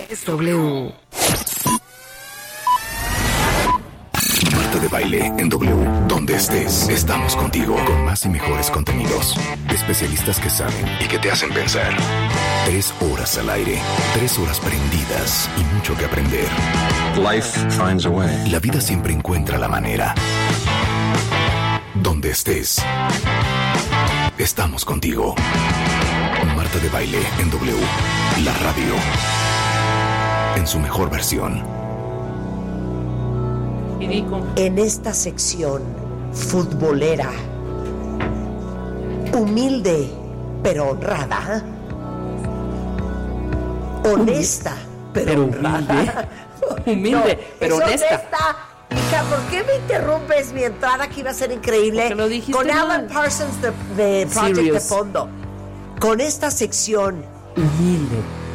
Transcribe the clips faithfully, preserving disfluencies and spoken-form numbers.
Es W. Marta de Baile en W. Donde estés, estamos contigo con más y mejores contenidos. Especialistas que saben y que te hacen pensar. Tres horas al aire, tres horas prendidas y mucho que aprender. Life finds a way. La vida siempre encuentra la manera. Donde estés, estamos contigo. Marta de Baile en W. La radio. En su mejor versión. En esta sección futbolera, humilde pero honrada, honesta pero, Pero honrada, humilde. Humilde, No, pero es honesta. honesta. Hija, ¿por qué me interrumpes mi entrada que iba a ser increíble? Porque lo dijiste Con mal. Alan Parsons de, de Project Serious. de fondo. Con esta sección Humilde.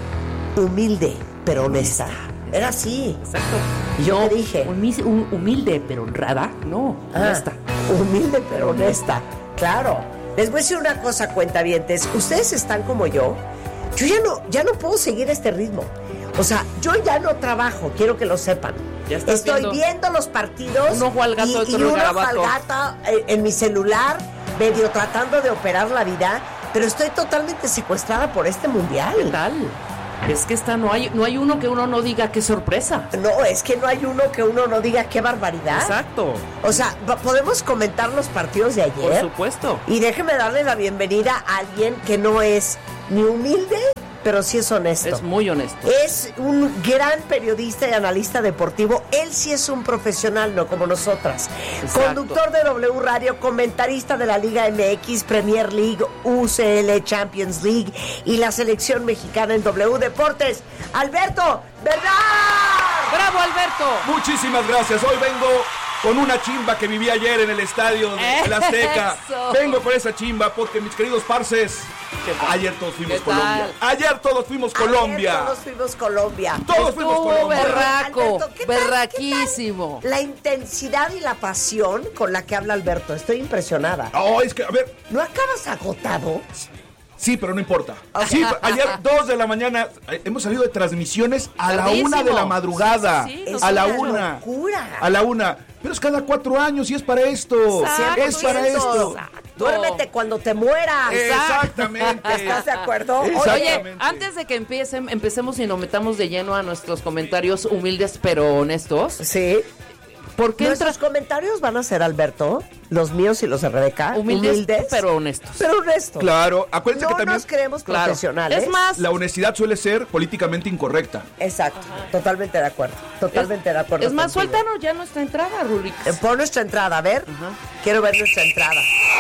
humilde pero honesta. Era así. Exacto. Y yo me dije. Humi- hum- Humilde, pero honrada. No, Ah, honesta. humilde pero honesta. Claro. Les voy a decir una cosa, cuentavientes. Ustedes están como yo. Yo ya no, ya no puedo seguir este ritmo. O sea, yo ya no trabajo, quiero que lo sepan. Ya estás Estoy viendo viendo, los partidos. un ojo al gato, y, otro y al un ojo garabato. al gato en, en mi celular, medio tratando de operar la vida. Pero estoy totalmente secuestrada por este mundial. ¿Qué tal? Es que esta no hay, no hay uno que uno no diga qué sorpresa. No, es que no hay uno que uno no diga qué barbaridad. Exacto. O sea, va- podemos comentar los partidos de ayer. Por supuesto. Y déjeme darle la bienvenida a alguien que no es ni humilde, pero sí es honesto. Es muy honesto. Es un gran periodista y analista deportivo. Él sí es un profesional, no como nosotras. Exacto. Conductor de W Radio, comentarista de la Liga M X, Premier League, U C L Champions League y la selección mexicana en W Deportes. Alberto, ¿verdad? ¡Bravo, Alberto! Muchísimas gracias. Hoy vengo con una chimba que viví ayer en el estadio de la Azteca. Eso. Vengo con esa chimba porque, mis queridos parces, ¿Qué tal? ayer todos fuimos ¿Qué Colombia. tal? Ayer todos fuimos Colombia. Ayer todos fuimos Colombia. Todos fuimos Estuvo Colombia. berraco, Alberto, ¿qué tal- berraquísimo. qué tal la intensidad y la pasión con la que habla Alberto? Estoy impresionada. Oh, es que, a ver, ¿No acabas agotado? sí, pero no importa. Sí, ayer dos de la mañana eh, hemos salido de transmisiones a la Tardísimo. una de la madrugada. Sí, sí, sí, Es nos a la una una. locura. A la una. Pero es cada cuatro años y es para esto. Exacto, es para esto. exacto. Duérmete cuando te mueras. Exactamente. ¿Estás de acuerdo? Oye, Exactamente. antes de que empiecen, empecemos y nos metamos de lleno a nuestros comentarios humildes pero honestos. Sí. ¿Por qué Nuestros entras comentarios van a ser, Alberto, los míos y los de Rebeca. humildes, pero honestos? pero honestos. Claro, acuérdense No que también nos creemos Claro. profesionales. Es más, la honestidad suele ser políticamente incorrecta. Exacto. Totalmente de acuerdo. Totalmente de acuerdo. es más, contigo. suéltanos ya nuestra entrada, Rulix. Eh, Pon nuestra entrada, a ver. Quiero ver nuestra entrada.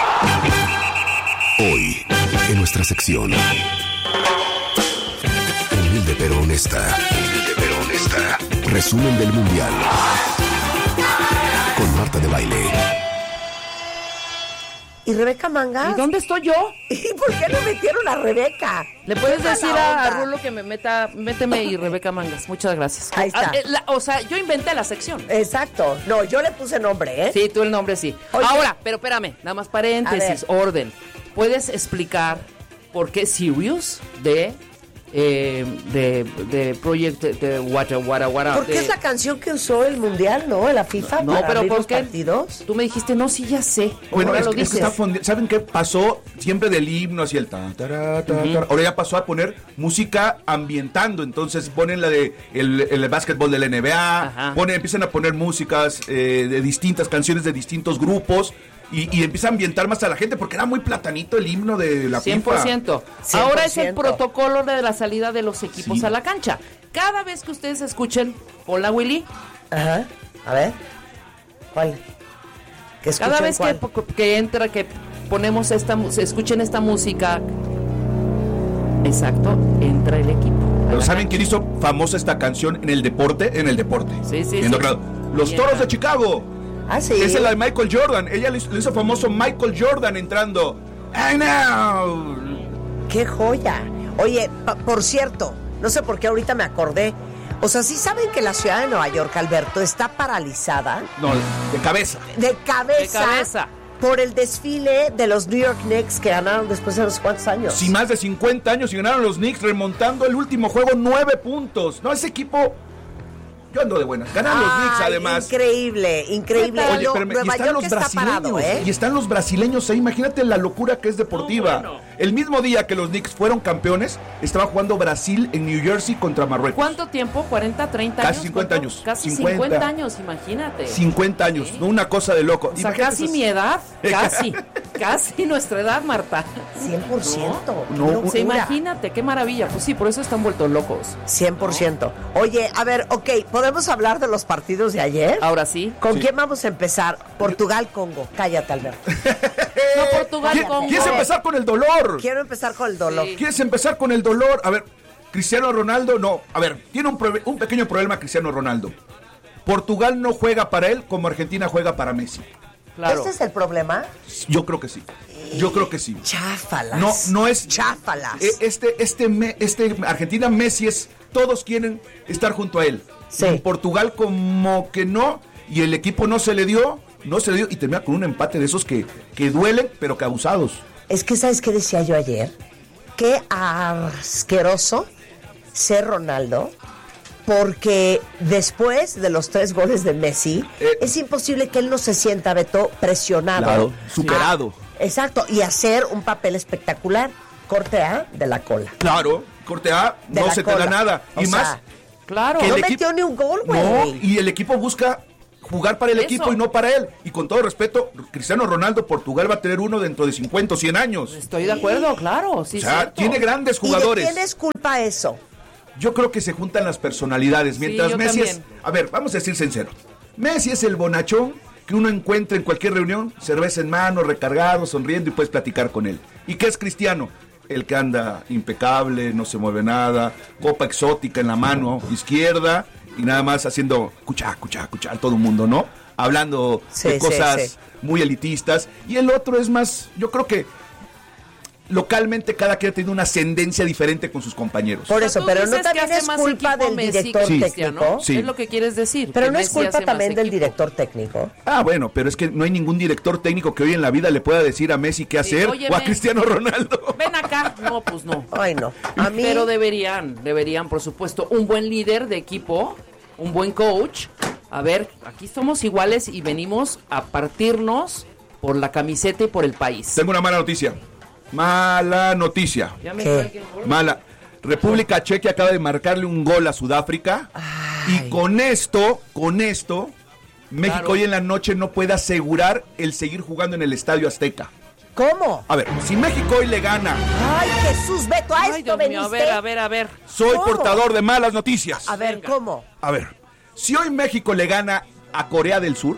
Hoy, en nuestra sección. Humilde pero honesta. Humilde pero honesta. Resumen del Mundial. Con Marta de Baile. ¿Y Rebeca Mangas? ¿Y dónde estoy yo? ¿Y por qué no metieron a Rebeca? Le puedes Qué decir mala a, a onda. Rulo que me meta, méteme y Rebeca Mangas. Muchas gracias. Ahí está. Ah, eh, la- o sea, yo inventé la sección. Exacto. No, yo le puse nombre, ¿eh? Sí, tú el nombre sí. Oye. Ahora, pero espérame, nada más paréntesis, A ver. orden. ¿Puedes explicar por qué Serious de eh, de, de Project de Wata Wata Wata? Porque de- es la canción que usó el Mundial, ¿no? La FIFA No, para pero abrir ¿por los qué? partidos. Tú me dijiste, no, sí, ya sé. Bueno, Ahora es, lo que- es que dices. está fondi- ¿saben qué pasó? Siempre del himno hacia el ta, tara, ta, tara. Ahora ya pasó a poner música ambientando. Entonces ponen la de el, el básquetbol del N B A, Ajá. ponen, empiezan a poner músicas eh, de distintas canciones de distintos grupos. Y, y empieza a ambientar más a la gente porque era muy platanito el himno de la cien por FIFA. ciento. cien por Ahora es el ciento. protocolo de la salida de los equipos Sí. a la cancha. Cada vez que ustedes escuchen, hola Willy, Ajá. A ver. ¿Cuál? ¿Que cada escuchen vez que, cuál? que entra, que ponemos esta, mu- se escuchen esta música, exacto, entra el equipo. a Pero la ¿saben cancha. quién hizo famosa esta canción en el deporte? En el deporte. Sí, sí, Siendo sí. claro. Los Bien, Toros claro. de Chicago. Ah, sí. Esa es la de Michael Jordan. Ella le hizo, le hizo famoso Michael Jordan entrando. I know. ¡Qué joya! Oye, pa- por cierto, no sé por qué ahorita me acordé. O sea, ¿sí saben que la ciudad de Nueva York, Alberto, está paralizada No, de cabeza. de cabeza, De cabeza. por el desfile de los New York Knicks que ganaron después de unos cuantos años. Sí, más de cincuenta años y ganaron los Knicks remontando el último juego nueve puntos. No, ese equipo... Yo ando de buenas. Ganan los Knicks, además. Increíble, increíble. Oye, No, espérame, Nueva y están York los está brasileños. parado, ¿eh? Y están los brasileños ahí. Imagínate la locura que es deportiva. No, bueno. El mismo día que los Knicks fueron campeones, estaba jugando Brasil en New Jersey contra Marruecos. ¿Cuánto tiempo? ¿cuarenta, treinta años? Casi cincuenta ¿Cuánto? años. Casi cincuenta. cincuenta años, imagínate. cincuenta años, Sí. ¿no? Una cosa de loco. O sea, Imagínate casi esas- mi edad, casi, casi nuestra edad, Marta. cien por ciento. No, Qué no, O sea, locura. imagínate, qué maravilla. Pues sí, por eso están vueltos locos. cien por ciento. Oye, a ver, ok, ¿podemos hablar de los partidos de ayer? Ahora sí. ¿Con Sí. quién vamos a empezar? Portugal-Congo. Cállate, Alberto. No, Portugal ¿Qui- con ¿Quieres empezar con el dolor? Quiero empezar con el dolor. Sí. ¿Quieres empezar con el dolor? A ver, Cristiano Ronaldo, no. A ver, tiene un, probe- un pequeño problema Cristiano Ronaldo. Portugal no juega para él como Argentina juega para Messi. Claro. ¿Este es el problema? Yo creo que sí. Yo creo que sí. Cháfalas. No, no es. Cháfalas. Eh, Este, este, me- este Argentina Messi es. Todos quieren estar junto a él. Sí. En Portugal como que no. Y el equipo no se le dio. No se le dio. Y termina con un empate de esos que, que duelen, pero que abusados. Es que, ¿sabes qué decía yo ayer? Qué asqueroso ser Ronaldo, porque después de los tres goles de Messi, Eh. es imposible que él no se sienta, Beto, presionado. Claro, superado. Ah, exacto, y hacer un papel espectacular. Corte A de la cola. Claro, corte A, De no la se cola. te da nada. O y sea, más. Claro. que no el metió equipo- ni un gol, güey. No, y el equipo busca jugar para el Eso. equipo y no para él. Y con todo respeto, Cristiano Ronaldo, Portugal va a tener uno dentro de cincuenta o cien años. Estoy de acuerdo, claro. Sí, O sea, cierto. tiene grandes ¿Y de jugadores. quién es culpa eso? Yo creo que se juntan las personalidades. Mientras yo Messi también. es. A ver, vamos a decir sincero. Messi es el bonachón que uno encuentra en cualquier reunión, cerveza en mano, recargado, sonriendo y puedes platicar con él. ¿Y qué es Cristiano? El que anda impecable, no se mueve nada, copa exótica en la mano izquierda y nada más haciendo cuchá, cuchá, cuchá a todo el mundo, ¿no? Hablando Sí, de sí, cosas sí. muy elitistas. Y el otro es más, yo creo que localmente cada quien ha tenido una ascendencia diferente con sus compañeros. Por O sea, eso, tú pero no dices que también hace es más culpa equipo del Messi director que Cristiano. técnico. Sí. Es lo que quieres decir. Pero que no es Messi hace culpa más también del equipo. director técnico. Ah, bueno, pero es que no hay ningún director técnico que hoy en la vida le pueda decir a Messi qué Sí, hacer óyeme. o a Cristiano Ronaldo. Ven acá. No, pues no. Ay, no. A mí, Pero deberían, deberían, por supuesto, un buen líder de equipo, un buen coach. A ver, aquí somos iguales y venimos a partirnos por la camiseta y por el país. Tengo una mala noticia. Mala noticia. Ya me ¿Qué? trae el gol. Mala. República Checa acaba de marcarle un gol a Sudáfrica. Y con esto, con esto, México Claro. hoy en la noche no puede asegurar el seguir jugando en el Estadio Azteca. ¿cómo? A ver, si México hoy le gana, Ay, Jesús, Beto, a Ay, esto Dios mío, veniste. a ver, a ver, a ver. soy ¿Cómo? portador de malas noticias. A ver, Venga. ¿cómo? A ver, si hoy México le gana a Corea del Sur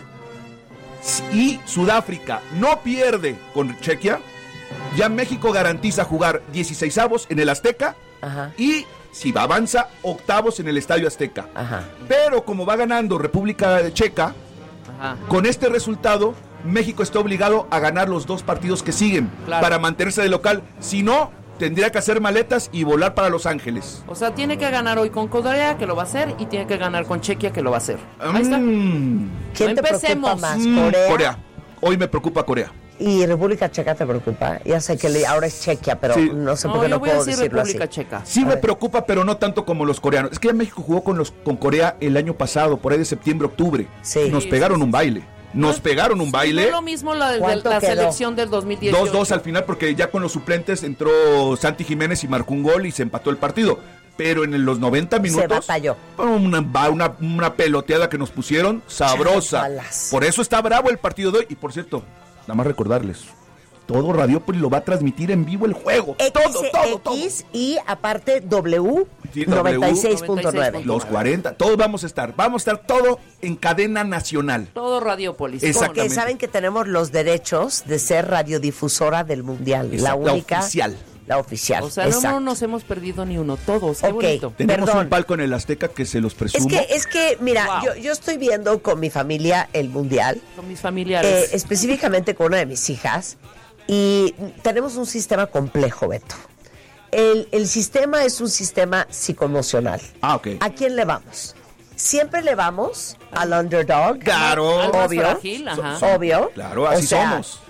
y Sudáfrica no pierde con Chequia, ya México garantiza jugar dieciseisavos en el Azteca Ajá. y si va avanza octavos en el Estadio Azteca. Ajá. Pero como va ganando República Checa, Ajá. con este resultado México está obligado a ganar los dos partidos que siguen Claro. para mantenerse de local. Si no, tendría que hacer maletas y volar para Los Ángeles. O sea, tiene que ganar hoy con Corea, que lo va a hacer, y tiene que ganar con Chequia, que lo va a hacer. Ahí está. Mm, ¿Quién No te preocupa empecemos. más, mm, Corea? Corea. Hoy me preocupa Corea. ¿Y República Checa te preocupa? Ya sé que le- ahora es Chequia, pero Sí. no sé por No, qué yo no voy a puedo decir decirlo República así. Checa. Sí A me ver. preocupa, pero no tanto como los coreanos. Es que ya México jugó con los con Corea el año pasado, por ahí de septiembre, octubre. Sí. Nos Sí, pegaron sí, un baile. Nos No, pegaron un sí, baile. No es lo mismo la, de, ¿Cuánto la quedó? selección del dos mil dieciocho. dos dos al final porque ya con los suplentes entró Santi Jiménez y marcó un gol y se empató el partido. Pero en los noventa minutos batalló. Una, una, una peloteada que nos pusieron sabrosa. Cháfalas. Por eso está bravo el partido de hoy. Y por cierto, nada más recordarles, todo Radiópolis lo va a transmitir en vivo el juego. todo, todo, todo. X y aparte W Sí, noventa y seis punto nueve. Los cuarenta, todos vamos a estar. Vamos a estar todo en cadena nacional. Todo Radiopolis. Exacto. ¿cómo no? Porque Exactamente. saben que tenemos los derechos de ser radiodifusora del Mundial. Exacto, La la única. oficial. La oficial. O sea, no, exacto. no nos hemos perdido ni uno, todos. Qué Ok. bonito. Tenemos Perdón. un palco en el Azteca que se los Es presumo. que, es que, mira, Wow. yo, yo estoy viendo con mi familia el Mundial, Con mis eh, familiares. específicamente con una de mis hijas, y tenemos un sistema complejo, Beto. El, el sistema es un sistema psicoemocional. Ah, ok. ¿A quién le vamos? Siempre le vamos al underdog. Claro. Al más obvio. frágil, ajá. Obvio. Claro, así O sea, somos.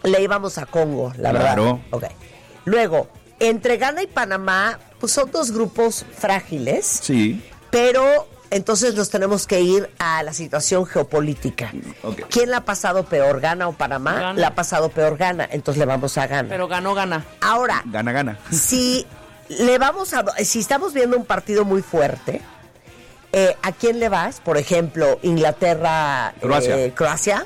le íbamos a Congo, la Claro. verdad. Ok. Luego, entre Ghana y Panamá, pues son dos grupos frágiles, Sí. pero entonces nos tenemos que ir a la situación geopolítica. Ok. ¿Quién la ha pasado peor, Ghana o Panamá? Ghana. La ha pasado peor Ghana, entonces le vamos a Ghana. Pero ganó, gana. Ahora, Gana, gana. si le vamos a, si estamos viendo un partido muy fuerte, eh, ¿a quién le vas? Por ejemplo, Inglaterra, Croacia. eh, Croacia.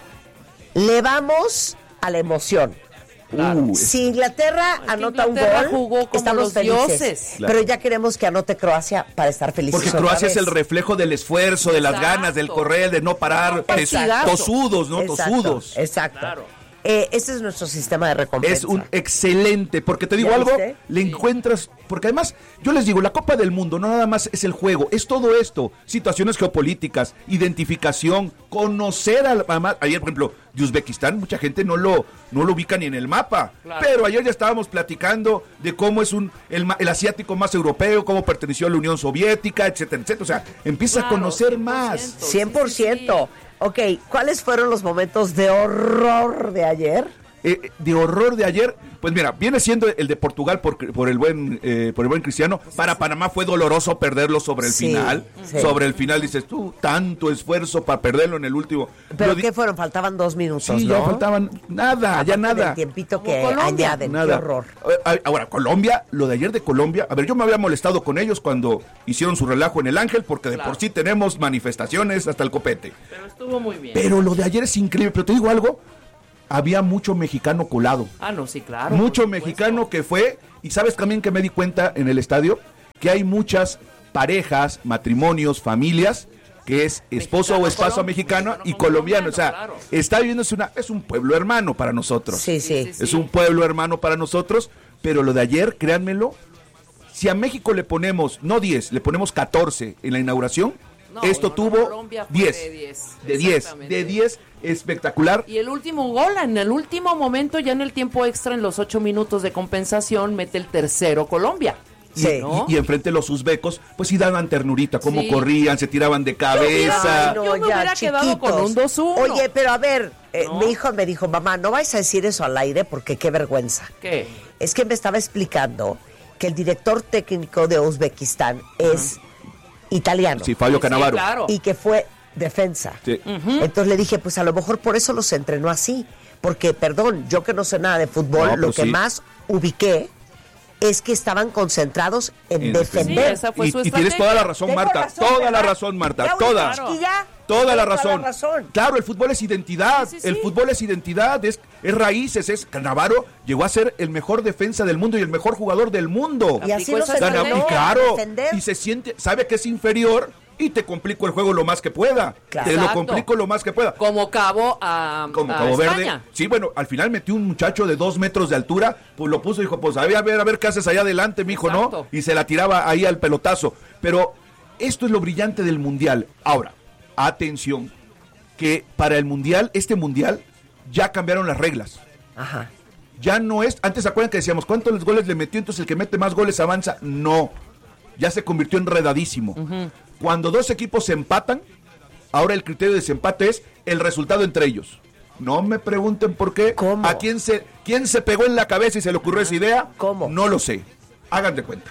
Le vamos a la emoción. Claro. Uh, Si Inglaterra que anota Inglaterra un gol, jugó como estamos los felices. dioses. Claro. Pero ya queremos que anote Croacia para estar felices. Porque otra Croacia vez. es el reflejo del esfuerzo, de las Exacto. ganas, del correr, de no parar, Un tes- partidazo. tosudos, ¿no? Exacto, Tosudos. Exacto. Claro. Eh, ese es nuestro sistema de recompensa. Es un excelente, porque te digo ¿Ya algo, viste? le encuentras, porque además, yo les digo, la Copa del Mundo no nada más es el juego, es todo esto, situaciones geopolíticas, identificación, conocer al, además, ayer por ejemplo, de Uzbekistán, mucha gente no lo, no lo ubica ni en el mapa, Claro. pero ayer ya estábamos platicando de cómo es un, el, ma- el asiático más europeo, cómo perteneció a la Unión Soviética, etcétera, etcétera, o sea, empieza a Claro, conocer cien por más. ciento. cien por ciento. Ok, ¿cuáles fueron los momentos de horror de ayer? Eh, de horror de ayer, pues mira, viene siendo el de Portugal por, por el buen eh, por el buen Cristiano. Para Panamá fue doloroso perderlo sobre el Sí, final. sí. Sobre el final dices tú, tanto esfuerzo para perderlo en el último. ¿Pero Lo di- qué fueron? Faltaban dos minutos, Sí, ¿no? ya faltaban nada, ya Aparte nada. del tiempito Como que Colombia. añaden, qué Nada. horror. Eh, Ahora, Colombia, lo de ayer de Colombia, a ver, yo me había molestado con ellos cuando hicieron su relajo en el Ángel, porque de Claro. por sí tenemos manifestaciones hasta el copete. Pero estuvo muy bien. Pero lo de ayer es increíble, pero te digo algo, había mucho mexicano colado. Ah, no, sí, claro. Mucho por supuesto. mexicano que fue, y sabes también que me di cuenta en el estadio, que hay muchas parejas, matrimonios, familias, que es esposo Mexicano, o esposa colom- mexicano mexicano y con colombiano, o sea, colombiano, claro. está viviendo, es, una, es un pueblo hermano para nosotros. Sí, sí. Sí, sí, Es un pueblo hermano para nosotros, pero lo de ayer, créanmelo, si a México le ponemos, no diez, le ponemos catorce en la inauguración, No, esto no, no, tuvo Colombia fue diez. de diez, De diez, exactamente. de diez, espectacular. Y el último gol, en el último momento, ya en el tiempo extra, en los ocho minutos de compensación, mete el tercero Colombia. Sí. ¿no? Y, y enfrente los uzbecos, pues sí daban ternurita, cómo Sí. corrían, se tiraban de cabeza. Ay, no. Yo me hubiera quedado con un dos uno. Oye, pero a ver, eh, ¿No? mi hijo me dijo, mamá, no vais a decir eso al aire porque qué vergüenza. ¿Qué? Es que me estaba explicando que el director técnico de Uzbekistán es italiano Sí, Fabio Sí, Cannavaro. claro. y que fue defensa. Sí. Entonces le dije, pues a lo mejor por eso los entrenó así. Porque, perdón, yo que no sé nada de fútbol, No, lo pues que sí. más ubiqué es que estaban concentrados en, En defender. Sí, esa fue Y, su y tienes estrategia. toda la razón, Tengo Marta. razón, toda la ¿verdad? razón, Marta. Ya voy Toda. a cosquillar. Toda la Tengo razón. razón. Claro, el fútbol es identidad. Sí, sí, El sí. fútbol es identidad, es, es raíces. Es Cannavaro llegó a ser el mejor defensa del mundo y el mejor jugador del mundo. Y así Aplicó los esa Gana- entrenó y estrategia. a claro, defender. y se siente, sabe que es inferior y te complico el juego lo más que pueda. Claro. Te lo Exacto. complico lo más que pueda. Como Cabo a, Como a Cabo Verde. España. Sí, bueno, al final metió un muchacho de dos metros de altura, pues lo puso y dijo, pues a ver, a ver, a ver qué haces allá adelante, mijo, ¿no? Exacto. Y se la tiraba ahí al pelotazo. Pero esto es lo brillante del Mundial. Ahora, atención, que para el Mundial, este Mundial, ya cambiaron las reglas. Ajá. Ya no es, antes se acuerdan que decíamos, ¿cuántos goles le metió? Entonces el que mete más goles avanza. No, ya se convirtió enredadísimo. Cuando dos equipos se empatan, ahora el criterio de desempate es el resultado entre ellos. No me pregunten por qué. ¿Cómo? ¿A quién se, quién se pegó en la cabeza y se le ocurrió esa idea? ¿Cómo? No lo sé. Hagan de cuenta.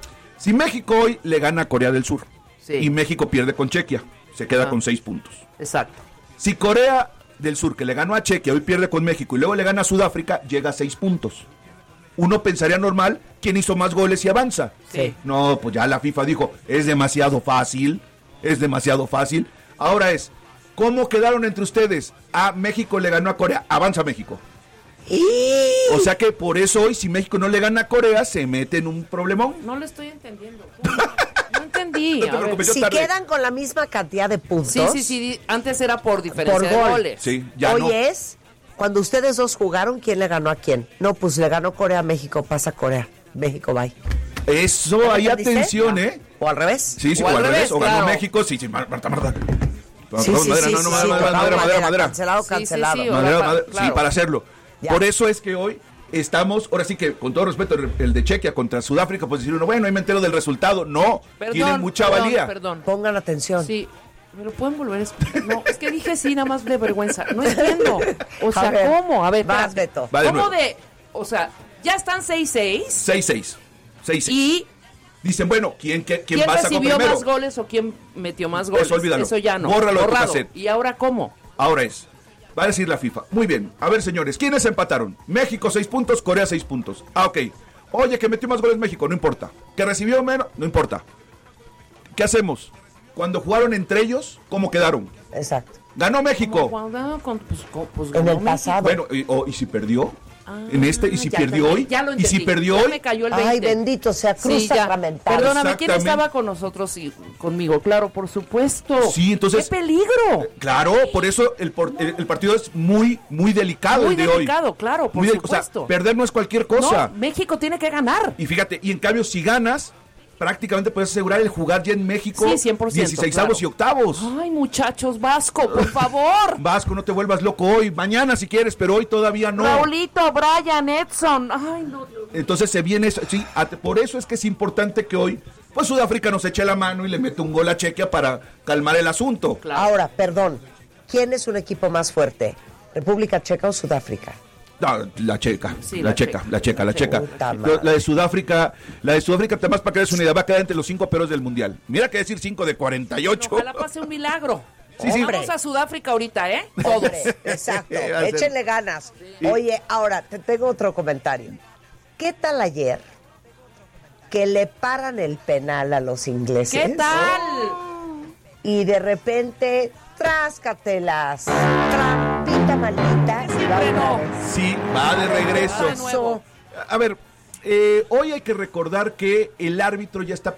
Si México hoy le gana a Corea del Sur Sí. y México pierde con Chequia, se queda Ah. con seis puntos. Exacto. Si Corea del Sur, que le ganó a Chequia, hoy pierde con México y luego le gana a Sudáfrica, llega a seis puntos. Uno pensaría normal, ¿quién hizo más goles y avanza? Sí. No, pues ya la FIFA dijo, es demasiado fácil, es demasiado fácil. Ahora es, ¿cómo quedaron entre ustedes? Ah, México le ganó a Corea, avanza México. Y... O sea que por eso hoy, si México no le gana a Corea, se mete en un problemón. No lo estoy entendiendo. ¿Cómo? No entendí. No te A ver. preocupes, yo Si tarde. quedan con la misma cantidad de puntos, Sí, sí, sí. Antes era por diferencia Por de gol. goles. Sí, ya hoy no. es cuando ustedes dos jugaron, ¿quién le ganó a quién? No, pues le ganó Corea a México, pasa Corea. México, bye. Eso, hay ¿Entendiste? atención, ¿eh? O al revés. Sí, sí, O o al al revés, revés, o ganó claro. México, sí, sí, Mar- Marta, Marta. Sí, Perdón, sí, madera, sí, no, sí, no, sí, madera, madera, tocado madera, madera, madera. Cancelado, Sí, sí, cancelado. sí, Madera, Ahora, madera, claro. Sí, para hacerlo. Ya. Por eso es que hoy estamos, ahora sí que con todo respeto, el el de Chequia contra Sudáfrica, pues decir uno, bueno, ahí me entero del resultado. No, Perdón, tiene mucha perdón, valía. Perdón. Pongan atención. Sí. ¿Me lo pueden volver a explicar? No, es que dije sí, nada más de vergüenza. No entiendo. O sea, A ver, ¿cómo? A ver, vas, espérate. Beto. Va de ¿Cómo nuevo. de, o sea, ya están seis seis seis seis. seis seis. y Dicen, bueno, ¿quién, quién, quién quién va a sacar recibió primero? más goles o quién metió más goles? Eso, olvídalo. Eso ya no. Bórralo de tu Borrado. cassette. ¿Y ahora cómo? Ahora es. Va a decir la FIFA. Muy bien. A ver, señores, ¿quiénes empataron? México seis puntos, Corea seis puntos. Ah, ok. Oye, que metió más goles México, no importa. Que recibió menos, no importa. ¿Qué hacemos? Cuando jugaron entre ellos, ¿cómo quedaron? Exacto. Ganó México. Guau, con- pues, con- pues, En ganó el México. pasado. Bueno, y, o- ¿y si perdió? Ah, en este, ¿y si ya perdió entendí, hoy? ya lo ¿Y si entendí, perdió ya hoy? me cayó el Ay, veinte. bendito sea, cruz Sí, ya. sacramental. Perdóname, ¿quién Exactamente. estaba con nosotros y conmigo? Claro, por supuesto. Sí, entonces- ¡Qué peligro! Claro, por eso el, por- el, el partido es muy, muy delicado Muy el de delicado, hoy. claro, por Muy deli- o sea, supuesto. perder no es cualquier cosa. No, México tiene que ganar. Y fíjate, y en cambio, si ganas, prácticamente puedes asegurar el jugar ya en México Sí, cien por ciento, dieciseisavos claro. y octavos. Ay, muchachos, Vasco, por favor. Vasco, no te vuelvas loco hoy, mañana si quieres, pero hoy todavía no. Raulito, Brian, Edson. Ay, no, Dios. Entonces se viene eso, sí, a- por eso es que es importante que hoy, pues Sudáfrica nos eche la mano y le mete un gol a Chequia para calmar el asunto. Claro. Ahora, perdón, ¿quién es un equipo más fuerte? ¿República Checa o Sudáfrica? No, la checa, Sí, la, la checa, checa. la checa, la checa. Puta Lo- madre. La de Sudáfrica, la de Sudáfrica, además para que des una idea, va a quedar entre los cinco peores del mundial. Mira que decir cinco de cuarenta y ocho. Ojalá pase un milagro. Sí, sí. Vamos a Sudáfrica ahorita, ¿eh? Todos. Hombre, exacto, Va a ser. échenle ganas. Sí. Oye, ahora, te tengo otro comentario. ¿Qué tal ayer que le paran el penal a los ingleses? ¿Qué tal? Y de repente, tráscatelas, trampita maldita, y va Siempre otra no. vez. Sí, va de regreso. De nuevo. A ver, eh, hoy hay que recordar que el árbitro ya está